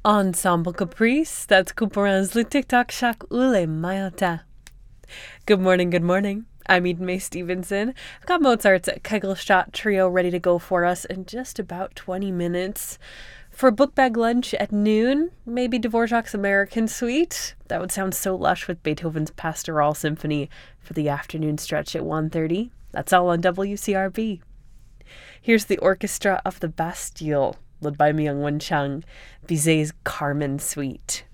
Ensemble Caprice, that's Couperin's Le Tic-Tac Chaque Ule Mayota. Good morning. I'm Eden May Stevenson. I've got Mozart's Kegelstadt Trio ready to go for us in just about 20 minutes. For book bag lunch at noon, maybe Dvorak's American Suite. That would sound so lush with Beethoven's Pastoral Symphony for the afternoon stretch at 1:30. That's all on WCRB. Here's the Orchestra of the Bastille, led by Myung-Whun Chung, Bizet's Carmen Suite.